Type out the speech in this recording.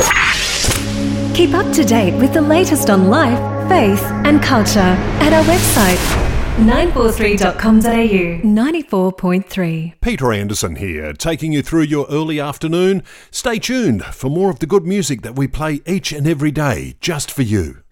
Keep up to date with the latest on life, faith and culture at our website 943.com.au 94.3. Peter Anderson here, taking you through your early afternoon. Stay tuned for more of the good music that we play each and every day just for you.